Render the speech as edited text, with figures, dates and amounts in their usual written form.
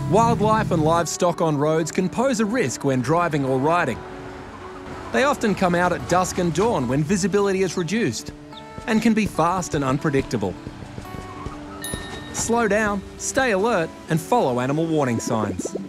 Wildlife and livestock on roads can pose a risk when driving or riding. They often come out at dusk and dawn when visibility is reduced and can be fast and unpredictable. Slow down, stay alert and follow animal warning signs.